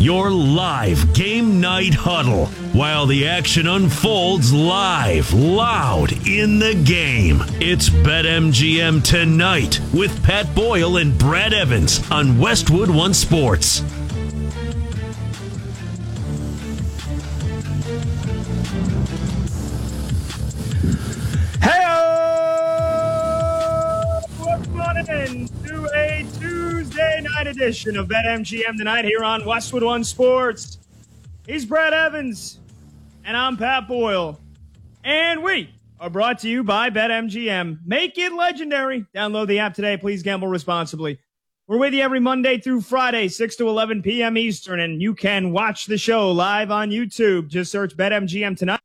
your live game night huddle while the action unfolds live, loud in the game. It's BetMGM Tonight with Pat Boyle and Brad Evans on Westwood One Sports. To a Tuesday night edition of BetMGM Tonight here on Westwood One Sports. He's Brad Evans, and I'm Pat Boyle. And we are brought to you by BetMGM. Make it legendary. Download the app today. Please gamble responsibly. We're with you every Monday through Friday, 6 to 11 p.m. Eastern, and you can watch the show live on YouTube. Just search BetMGM Tonight.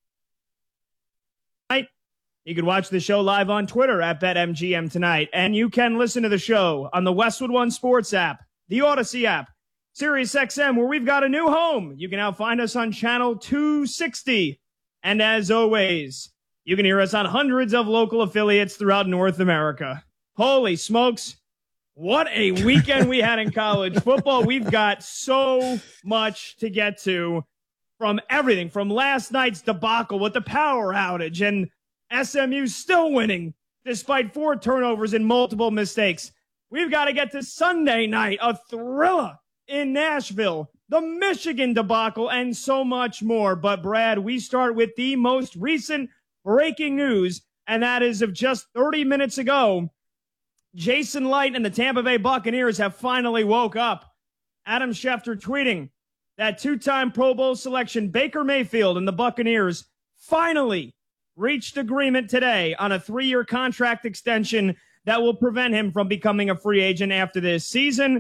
You can watch the show live on Twitter at BetMGM Tonight, and you can listen to the show on the Westwood One Sports app, the Odyssey app, SiriusXM, where we've got a new home. You can now find us on channel 260, and as always, you can hear us on hundreds of local affiliates throughout North America. Holy smokes, what a weekend we had in college football. We've got so much to get to, from everything, from last night's debacle with the power outage and SMU still winning despite 4 turnovers and multiple mistakes. We've got to get to Sunday night, a thriller in Nashville, the Michigan debacle, and so much more. But, Brad, we start with the most recent breaking news, and that is of just 30 minutes ago. Jason Licht and the Tampa Bay Buccaneers have finally woke up. Adam Schefter tweeting that 2-time Pro Bowl selection Baker Mayfield and the Buccaneers finally reached agreement today on a 3-year contract extension that will prevent him from becoming a free agent after this season.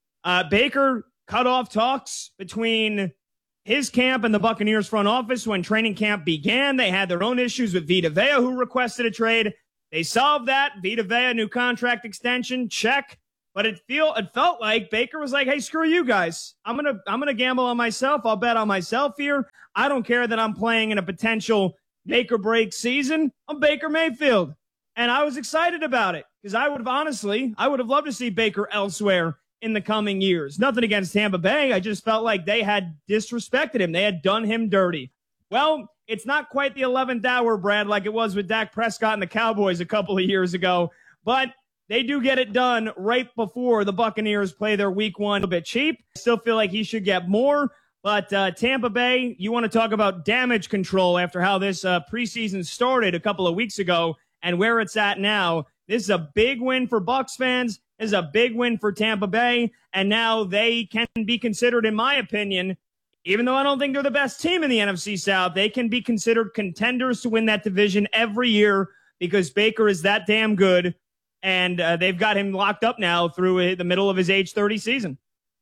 Baker cut off talks between his camp and the Buccaneers front office when training camp began. They had their own issues with Vita Vea, who requested a trade. They solved that. Vita Vea, new contract extension, check. But it felt like Baker was like, hey, screw you guys. I'm gonna gamble on myself. I'll bet on myself here. I don't care that I'm playing in a potential make or break season. I'm Baker Mayfield. And I was excited about it because I would have loved to see Baker elsewhere in the coming years. Nothing against Tampa Bay. I just felt like they had disrespected him. They had done him dirty. Well, it's not quite the 11th hour, Brad, like it was with Dak Prescott and the Cowboys a couple of years ago, but they do get it done right before the Buccaneers play their week 1 a bit cheap. I still feel like he should get more. But Tampa Bay, you want to talk about damage control after how this preseason started a couple of weeks ago and where it's at now. This is a big win for Bucs fans. This is a big win for Tampa Bay. And now they can be considered, in my opinion, even though I don't think they're the best team in the NFC South, they can be considered contenders to win that division every year because Baker is that damn good. And they've got him locked up now through the middle of his age 30 season.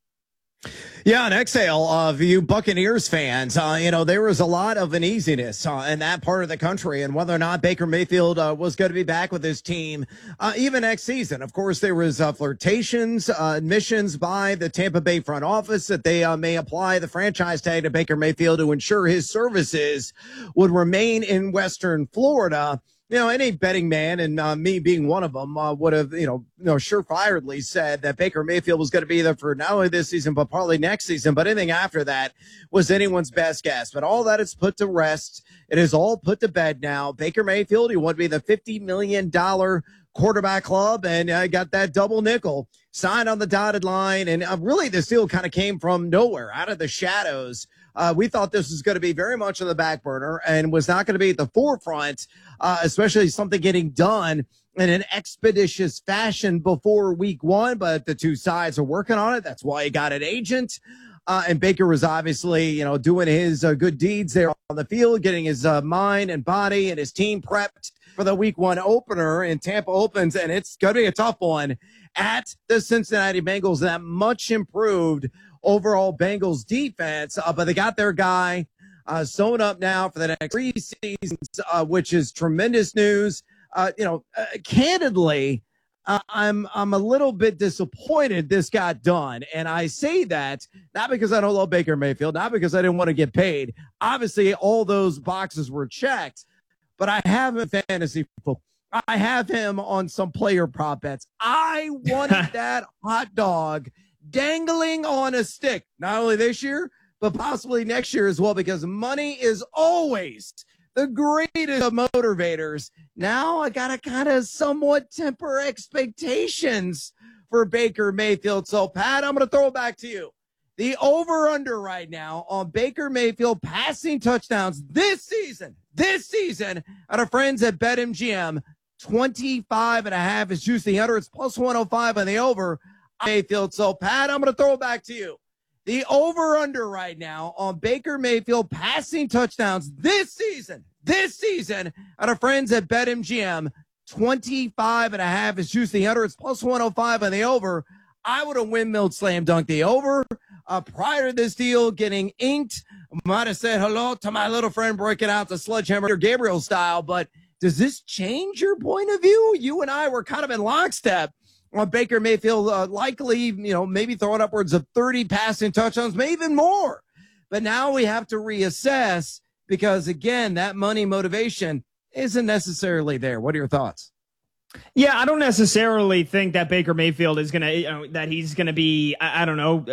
Yeah, an exhale of you Buccaneers fans. There was a lot of uneasiness in that part of the country and whether or not Baker Mayfield was going to be back with his team even next season. Of course, there was flirtations, admissions by the Tampa Bay front office that they may apply the franchise tag to Baker Mayfield to ensure his services would remain in Western Florida. Any betting man, and me being one of them, would have, surefiredly said that Baker Mayfield was going to be there for not only this season, but probably next season. But anything after that was anyone's best guess. But all that is put to rest. It is all put to bed now. Baker Mayfield, he wanted to be the $50 million quarterback club and got that double nickel signed on the dotted line. And really, this deal kind of came from nowhere, out of the shadows. We thought this was going to be very much on the back burner and was not going to be at the forefront, especially something getting done in an expeditious fashion before week 1. But the two sides are working on it. That's why he got an agent. And Baker was obviously, doing his good deeds there on the field, getting his mind and body and his team prepped for the week 1 opener. And Tampa opens, and it's going to be a tough one at the Cincinnati Bengals. That much improved overall Bengals defense, but they got their guy sewn up now for the next 3 seasons, which is tremendous news. Candidly, I'm a little bit disappointed this got done, and I say that not because I don't love Baker Mayfield, not because I didn't want to get paid. Obviously, all those boxes were checked, but I have a fantasy football. I have him on some player prop bets. I wanted that hot dog dangling on a stick, not only this year, but possibly next year as well, because money is always the greatest of motivators. Now I got to kind of somewhat temper expectations for Baker Mayfield. So, Pat, I'm going to throw it back to you. The over-under right now on Baker Mayfield passing touchdowns this season, at our friends at BetMGM, 25.5 is juicy under. It's plus 105 on the over Mayfield. So, Pat, I'm going to throw it back to you. The over-under right now on Baker Mayfield passing touchdowns this season, at our friends at BetMGM, 25.5 is juicy under. It's plus 105 on the over. I would have windmilled slam dunk the over. Prior to this deal getting inked, might have said hello to my little friend breaking out the sledgehammer Gabriel style, but does this change your point of view? You and I were kind of in lockstep on Baker Mayfield, likely, maybe throwing upwards of 30 passing touchdowns, maybe even more. But now we have to reassess because, again, that money motivation isn't necessarily there. What are your thoughts? Yeah, I don't necessarily think that Baker Mayfield is going to, that he's going to be, I don't know,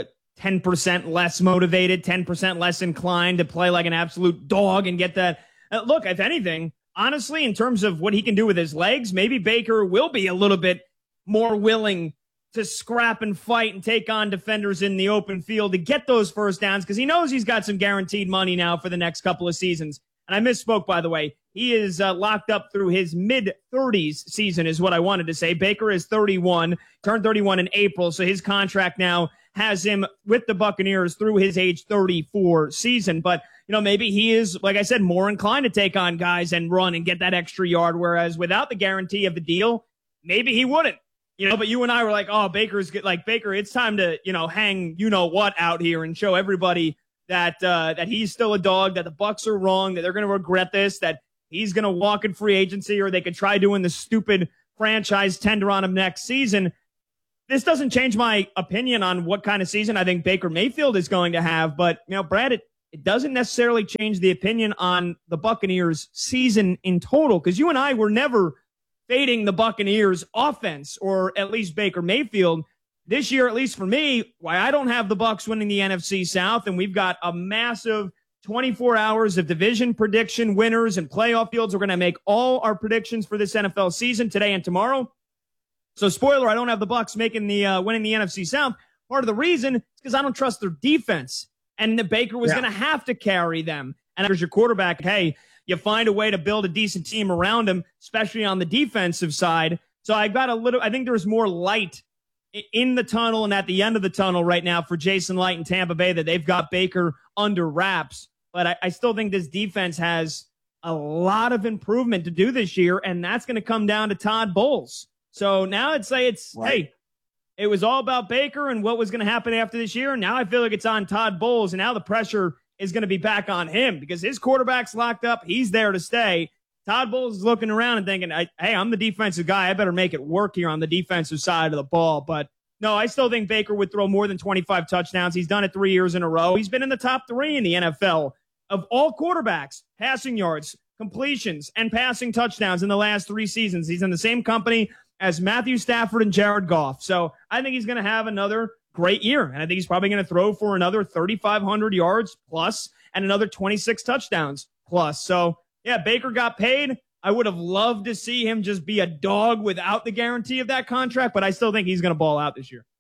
10% less motivated, 10% less inclined to play like an absolute dog and get that. Look, if anything, honestly, in terms of what he can do with his legs, maybe Baker will be a little bit more willing to scrap and fight and take on defenders in the open field to get those first downs because he knows he's got some guaranteed money now for the next couple of seasons. And I misspoke, by the way. He is locked up through his mid-30s season is what I wanted to say. Baker is 31, turned 31 in April, so his contract now has him with the Buccaneers through his age 34 season. But, maybe he is, like I said, more inclined to take on guys and run and get that extra yard, whereas without the guarantee of the deal, maybe he wouldn't. But you and I were like, oh, Baker's good. Like, Baker, it's time to, hang what out here and show everybody that he's still a dog, that the Bucs are wrong, that they're going to regret this, that he's going to walk in free agency, or they could try doing the stupid franchise tender on him next season. This doesn't change my opinion on what kind of season I think Baker Mayfield is going to have. But, Brad, it doesn't necessarily change the opinion on the Buccaneers season in total, because you and I were never fading the Buccaneers offense, or at least Baker Mayfield. This year, at least for me, why I don't have the Bucs winning the NFC South, and we've got a massive 24 hours of division prediction winners and playoff fields. We're going to make all our predictions for this NFL season today and tomorrow. So, spoiler, I don't have the Bucs making the winning the NFC South. Part of the reason is because I don't trust their defense, and the Baker was going to have to carry them. And as your quarterback, hey, you find a way to build a decent team around him, especially on the defensive side. So I think there's more light in the tunnel and at the end of the tunnel right now for Jason Light in Tampa Bay, that they've got Baker under wraps. But I still think this defense has a lot of improvement to do this year, and that's going to come down to Todd Bowles. So now I'd say hey, it was all about Baker and what was going to happen after this year. Now I feel like it's on Todd Bowles, and now the pressure is going to be back on him because his quarterback's locked up. He's there to stay. Todd Bowles is looking around and thinking, hey, I'm the defensive guy. I better make it work here on the defensive side of the ball. But no, I still think Baker would throw more than 25 touchdowns. He's done it 3 years in a row. He's been in the top 3 in the NFL of all quarterbacks, passing yards, completions, and passing touchdowns in the last 3 seasons. He's in the same company as Matthew Stafford and Jared Goff. So I think he's going to have another great year. And I think he's probably going to throw for another 3,500 yards plus and another 26 touchdowns plus. So, yeah, Baker got paid. I would have loved to see him just be a dog without the guarantee of that contract, but I still think he's going to ball out this year.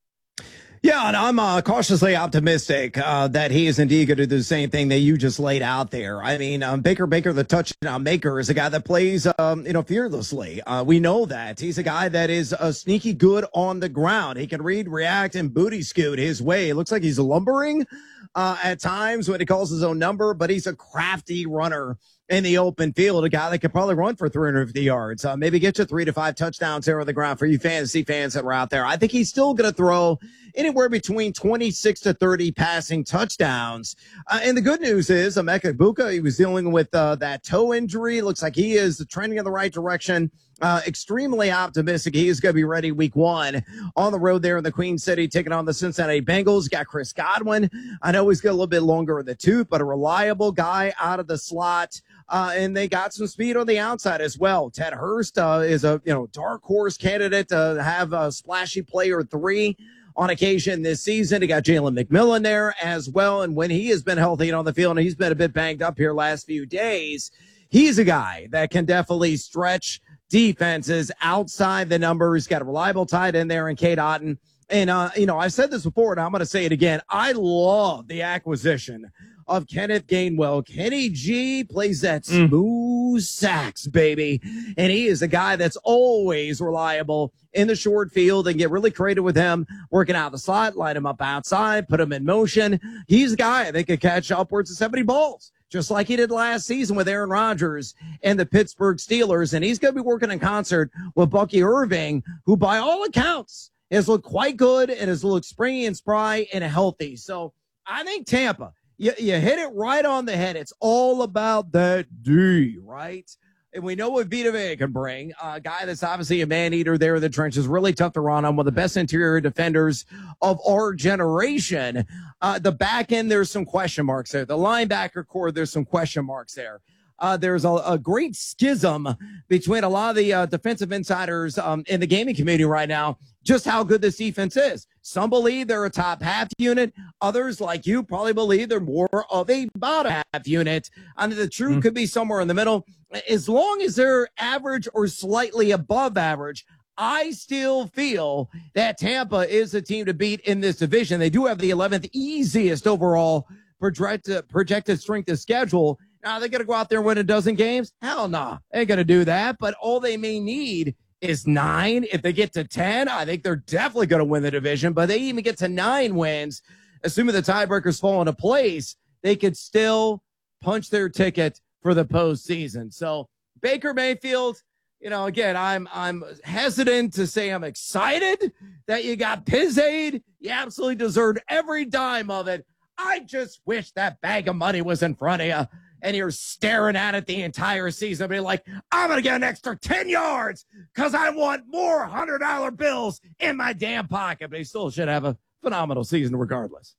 Yeah, and I'm cautiously optimistic that he is indeed going to do the same thing that you just laid out there. I mean, Baker, the touchdown maker, is a guy that plays, fearlessly. We know that. He's a guy that is sneaky good on the ground. He can read, react, and booty scoot his way. It looks like he's lumbering at times when he calls his own number, but he's a crafty runner in the open field, a guy that could probably run for 350 yards, maybe get you 3 to 5 touchdowns there on the ground for you fantasy fans that were out there. I think he's still going to throw anywhere between 26 to 30 passing touchdowns. And the good news is Emeka Egbuka, he was dealing with that toe injury. Looks like he is trending in the right direction. Extremely optimistic. He is going to be ready week 1 on the road there in the Queen City, taking on the Cincinnati Bengals. Got Chris Godwin. I know he's got a little bit longer in the tooth, but a reliable guy out of the slot. And they got some speed on the outside as well. Ted Hurst is a dark horse candidate to have a splashy player 3 on occasion this season. He got Jalen McMillan there as well. And when he has been healthy and on the field, and he's been a bit banged up here last few days, he's a guy that can definitely stretch defenses outside the numbers. Got a reliable tight end there in Cade Otton. And, I've said this before, and I'm going to say it again. I love the acquisition of Kenneth Gainwell. Kenny G plays that smooth sax, baby. And he is a guy that's always reliable in the short field, and get really creative with him, working out the slot, line him up outside, put him in motion. He's a guy that could catch upwards of 70 balls, just like he did last season with Aaron Rodgers and the Pittsburgh Steelers. And he's going to be working in concert with Bucky Irving, who by all accounts has looked quite good and has looked springy and spry and healthy. So I think Tampa, you hit it right on the head. It's all about that D, right? And we know what Vita Vea can bring. A guy that's obviously a man-eater there in the trenches, really tough to run on, one of the best interior defenders of our generation. The back end, there's some question marks there. The linebacker core, there's some question marks there. There's a great schism between a lot of the defensive insiders in the gaming community right now, just how good this defense is. Some believe they're a top half unit. Others, like you, probably believe they're more of a bottom half unit. And the truth could be somewhere in the middle. As long as they're average or slightly above average, I still feel that Tampa is a team to beat in this division. They do have the 11th easiest overall projected strength of schedule. Now, they're going to go out there and win a dozen games? Hell no. They ain't going to do that. But all they may need is 9. If they get to 10, I think they're definitely going to win the division. But they even get to 9 wins, assuming the tiebreakers fall into place, they could still punch their ticket for the postseason. So Baker Mayfield, again, I'm hesitant to say I'm excited that you got Pizzade. You absolutely deserved every dime of it. I just wish that bag of money was in front of you and you're staring at it the entire season. Be like, I'm going to get an extra 10 yards because I want more $100 bills in my damn pocket. But he still should have a phenomenal season regardless.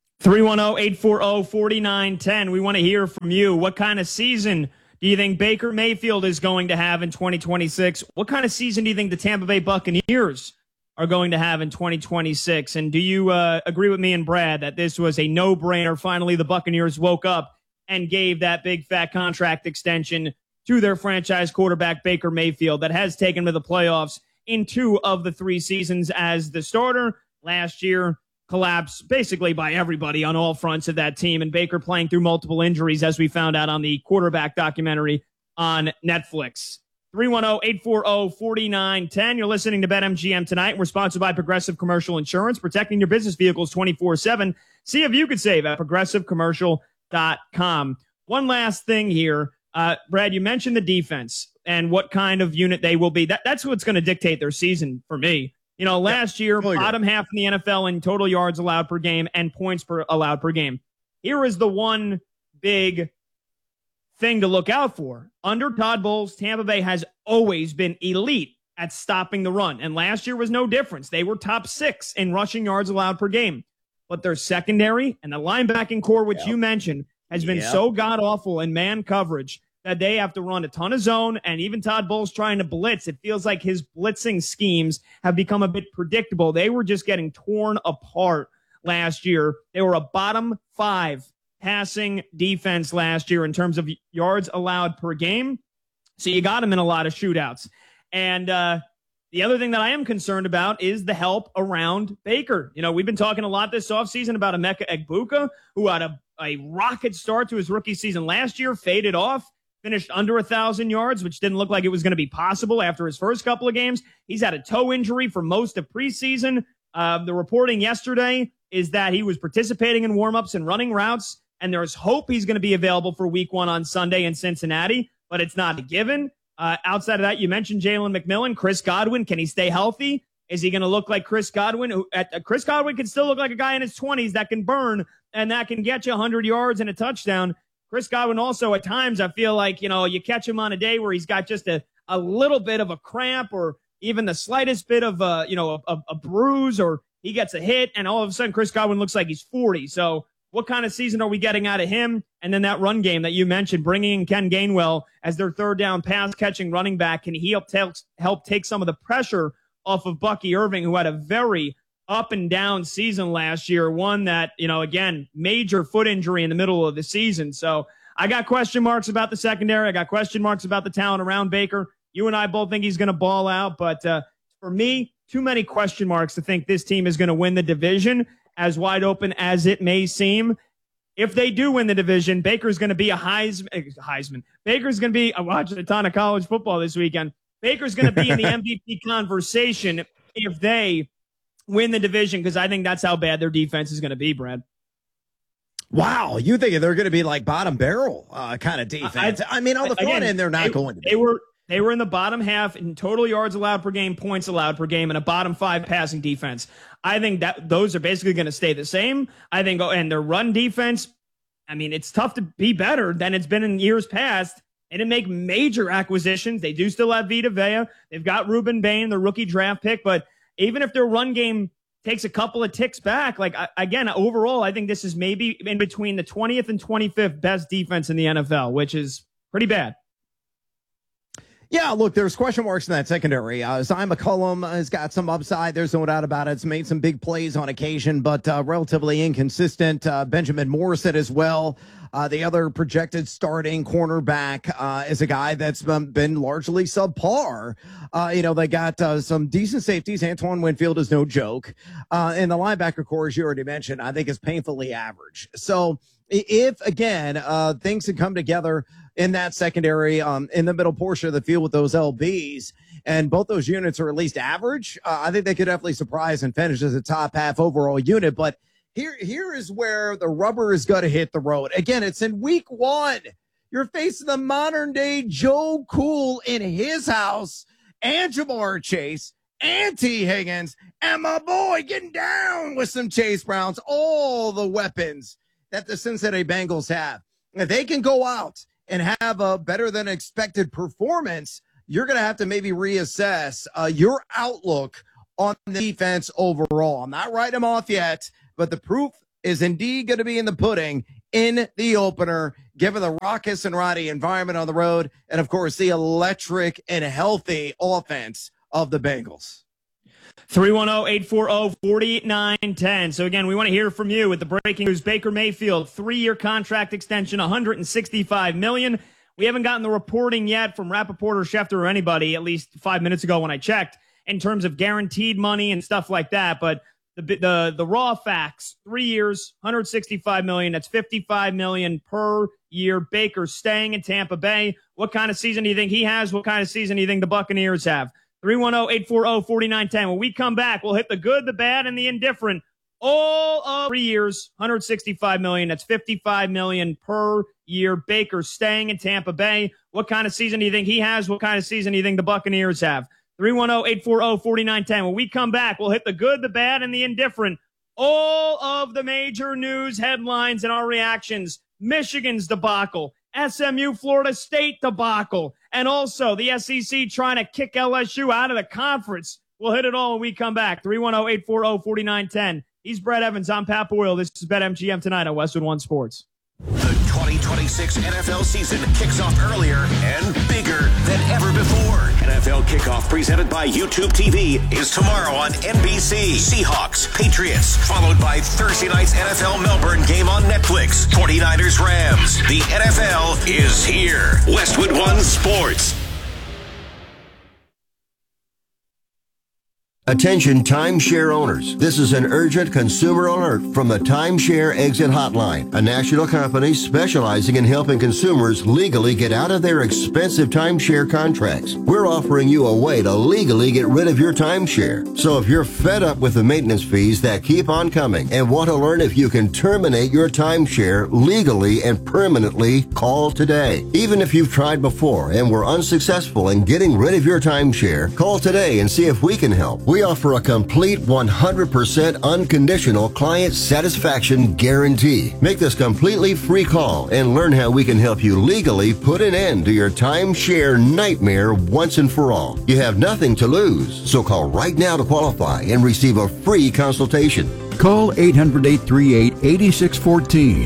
310-840-4910. We want to hear from you. What kind of season do you think Baker Mayfield is going to have in 2026? What kind of season do you think the Tampa Bay Buccaneers are going to have in 2026? And do you agree with me and Brad that this was a no-brainer? Finally, the Buccaneers woke up and gave that big fat contract extension to their franchise quarterback, Baker Mayfield, that has taken to the playoffs in 2 of the 3 seasons as the starter. Last year, collapsed basically by everybody on all fronts of that team, and Baker playing through multiple injuries, as we found out on the quarterback documentary on Netflix. 310-840-4910. You're listening to BetMGM tonight. We're sponsored by Progressive Commercial Insurance, protecting your business vehicles 24/7. See if you could save at progressivecommercial.com. One last thing here. Brad, you mentioned the defense and what kind of unit they will be. That's what's going to dictate their season for me. Last year, bottom half in the NFL in total yards allowed per game and points allowed per game. Here is the one big thing to look out for. Under Todd Bowles, Tampa Bay has always been elite at stopping the run. And last year was no difference. They were top 6 in rushing yards allowed per game. But their secondary and the linebacking core, which you mentioned, has been so god-awful in man coverage that they have to run a ton of zone. And even Todd Bowles trying to blitz, it feels like his blitzing schemes have become a bit predictable. They were just getting torn apart last year. They were a bottom 5 passing defense last year in terms of yards allowed per game. So you got them in a lot of shootouts. And the other thing that I am concerned about is the help around Baker. We've been talking a lot this offseason about Emeka Egbuka, who had a rocket start to his rookie season last year, faded off, finished under 1,000 yards, which didn't look like it was going to be possible after his first couple of games. He's had a toe injury for most of preseason. The reporting yesterday is that he was participating in warmups and running routes, and there's hope he's going to be available for week 1 on Sunday in Cincinnati, but it's not a given. Outside of that, you mentioned Jalen McMillan, Chris Godwin. Can he stay healthy? Is he going to look like Chris Godwin? Chris Godwin can still look like a guy in his 20s that can burn and that can get you 100 yards and a touchdown. Chris Godwin also, at times, I feel like, you catch him on a day where he's got just a little bit of a cramp or even the slightest bit of a bruise, or he gets a hit, and all of a sudden Chris Godwin looks like he's 40. So what kind of season are we getting out of him? And then that run game that you mentioned, bringing in Ken Gainwell as their third down pass-catching running back, can he help take some of the pressure off of Bucky Irving, who had a very up and down season last year. One that, again, major foot injury in the middle of the season. So I got question marks about the secondary. I got question marks about the talent around Baker. You and I both think he's going to ball out. But for me, too many question marks to think this team is going to win the division, as wide open as it may seem. If they do win the division, Baker's going to be a Heisman. Baker's going to be, I'm watching a ton of college football this weekend. Baker's going to be in the MVP conversation if they win the division, because I think that's how bad their defense is going to be, Brad. Wow, you think they're going to be like bottom barrel kind of defense? I mean, on the front end, they're not going to be. They were in the bottom half in total yards allowed per game, points allowed per game, and a bottom 5 passing defense. I think that those are basically going to stay the same. I think, and their run defense, I mean, it's tough to be better than it's been in years past. They didn't make major acquisitions. They do still have Vita Vea. They've got Ruben Bain, the rookie draft pick. But even if their run game takes a couple of ticks back, again, overall, I think this is maybe in between the 20th and 25th best defense in the NFL, which is pretty bad. Yeah, look, there's question marks in that secondary. Zy McCollum has got some upside. There's no doubt about it. It's made some big plays on occasion, but relatively inconsistent. Benjamin Morrison as well. The other projected starting cornerback is a guy that's been largely subpar. They got some decent safeties. Antoine Winfield is no joke. And the linebacker core, as you already mentioned, I think is painfully average. So if, again, things can come together in that secondary, in the middle portion of the field with those LBs, and both those units are at least average, I think they could definitely surprise and finish as a top half overall unit. But here is where the rubber is going to hit the road. Again, it's in week 1. You're facing the modern day Joe Cool in his house, and Jamar Chase, and T. Higgins, and my boy getting down with some Chase Browns, all the weapons that the Cincinnati Bengals have. If they can go out and have a better than expected performance, you're going to have to maybe reassess your outlook on the defense overall. I'm not writing them off yet, but the proof is indeed going to be in the pudding in the opener, given the raucous and rowdy environment on the road, and of course the electric and healthy offense of the Bengals. 310-840-4910. So again, we want to hear from you with the breaking news. Baker Mayfield, 3-year contract extension, $165 million. We haven't gotten the reporting yet from Rappaport or Schefter or anybody, at least 5 minutes ago when I checked, in terms of guaranteed money and stuff like that. But the raw facts, 3 years, $165 million. That's $55 million per year. Baker staying in Tampa Bay. What kind of season do you think he has? What kind of season do you think the Buccaneers have? 310-840-4910. When we come back, we'll hit the good, the bad, and the indifferent. All of 3 years, $165 million. That's $55 million per year. Baker staying in Tampa Bay. What kind of season do you think he has? What kind of season do you think the Buccaneers have? 310-840-4910. When we come back, we'll hit the good, the bad, and the indifferent. All of the major news headlines and our reactions. Michigan's debacle. SMU, Florida State debacle. And also the SEC trying to kick LSU out of the conference. We'll hit it all when we come back. 310-840-4910. He's Brett Evans. I'm Pat Boyle. This is BetMGM tonight on Westwood One Sports. The 2026 NFL season kicks off earlier and bigger than ever before. NFL Kickoff, presented by YouTube TV, is tomorrow on NBC. Seahawks, Patriots, followed by Thursday night's NFL Melbourne game on Netflix. 49ers, Rams. The NFL is here. Westwood One Sports. Attention timeshare owners. This is an urgent consumer alert from the Timeshare Exit Hotline, a national company specializing in helping consumers legally get out of their expensive timeshare contracts. We're offering you a way to legally get rid of your timeshare. So if you're fed up with the maintenance fees that keep on coming and want to learn if you can terminate your timeshare legally and permanently, call today. Even if you've tried before and were unsuccessful in getting rid of your timeshare, call today and see if we can help. We offer a complete 100% unconditional client satisfaction guarantee. Make this completely free call and learn how we can help you legally put an end to your timeshare nightmare once and for all. You have nothing to lose, so call right now to qualify and receive a free consultation. Call 800-838-8614.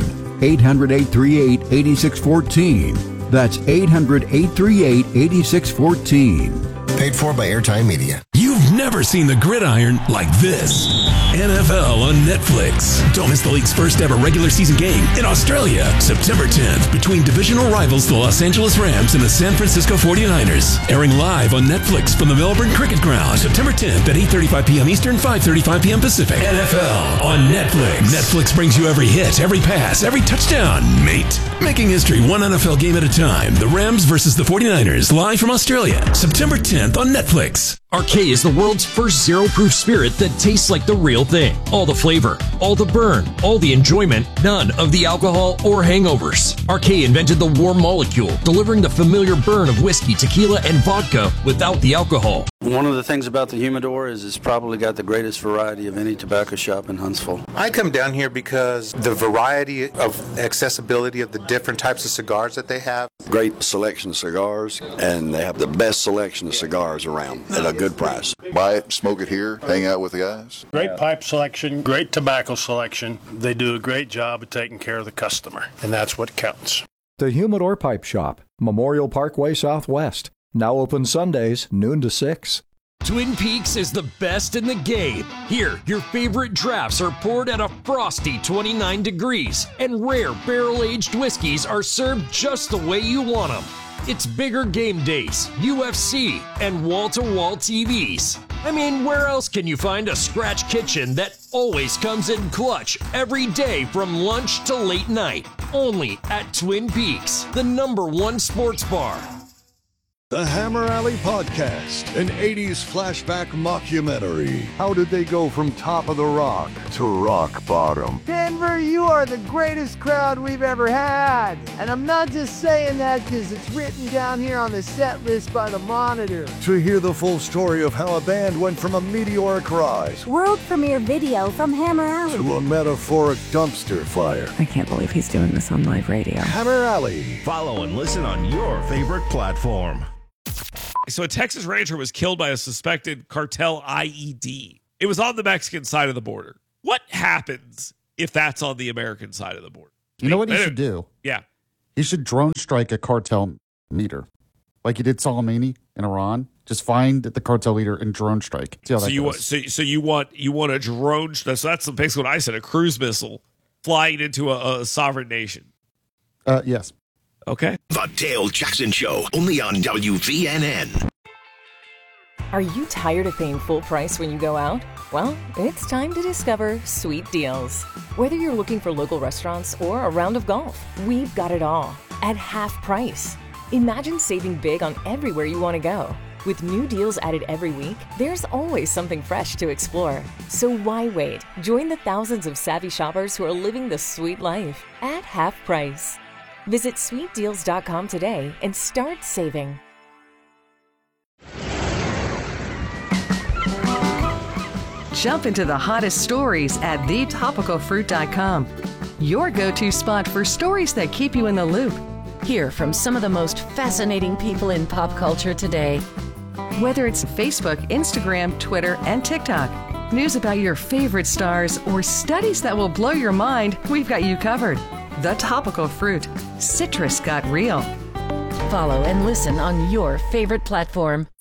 800-838-8614. That's 800-838-8614. Paid for by Airtime Media. You've never never seen the gridiron like this. NFL on Netflix. Don't miss the league's first ever regular season game in Australia, September 10th, between divisional rivals the Los Angeles Rams and the San Francisco 49ers. Airing live on Netflix from the Melbourne Cricket Ground, September 10th at 8:35 p.m. Eastern, 5:35 p.m. Pacific. NFL on Netflix. Netflix brings you every hit, every pass, every touchdown, mate. Making history one NFL game at a time. The Rams versus the 49ers, live from Australia, September 10th on Netflix. RK is the world's first zero-proof spirit that tastes like the real thing. All the flavor, all the burn, all the enjoyment, none of the alcohol or hangovers. RK invented the warm molecule, delivering the familiar burn of whiskey, tequila, and vodka without the alcohol. One of the things about the Humidor is it's probably got the greatest variety of any tobacco shop in Huntsville. I come down here because the variety of accessibility of the different types of cigars that they have. Great selection of cigars, and they have the best selection of cigars around at a good price. Buy it, smoke it here, hang out with the guys. Great pipe selection, great tobacco selection. They do a great job of taking care of the customer, and that's what counts. The Humidor Pipe Shop, Memorial Parkway Southwest. Now open Sundays, noon to 6. Twin Peaks is the best in the game. Here, your favorite drafts are poured at a frosty 29 degrees, and rare barrel-aged whiskeys are served just the way you want them. It's bigger game days, UFC, and wall-to-wall TVs. I mean, where else can you find a scratch kitchen that always comes in clutch every day from lunch to late night? Only at Twin Peaks, the #1 sports bar. The Hammer Alley Podcast, an 80s flashback mockumentary. How did they go from top of the rock to rock bottom? Denver, you are the greatest crowd we've ever had. And I'm not just saying that because it's written down here on the set list by the Monitor. To hear the full story of how a band went from a meteoric rise, world premiere video from Hammer Alley, to a metaphoric dumpster fire. I can't believe he's doing this on live radio. Hammer Alley. Follow and listen on your favorite platform. So a Texas rancher was killed by a suspected cartel IED. It was on the Mexican side of the border. What happens if that's on the American side of the border? You know what he should do? Yeah. He should drone strike a cartel leader. Like he did Soleimani in Iran. Just find the cartel leader and drone strike. See how that goes. So you want a drone, so that's basically what I said, a cruise missile flying into a sovereign nation. Yes. Okay. The Dale Jackson Show, only on WVNN. Are you tired of paying full price when you go out? Well, it's time to discover Sweet Deals. Whether you're looking for local restaurants or a round of golf, we've got it all at half price. Imagine saving big on everywhere you want to go. With new deals added every week, there's always something fresh to explore. So why wait? Join the thousands of savvy shoppers who are living the sweet life at half price. Visit sweetdeals.com today and start saving. Jump into the hottest stories at thetopicalfruit.com. Your go-to spot for stories that keep you in the loop. Hear from some of the most fascinating people in pop culture today. Whether it's Facebook, Instagram, Twitter, and TikTok, news about your favorite stars, or studies that will blow your mind, we've got you covered. The Topical Fruit. Citrus got real. Follow and listen on your favorite platform.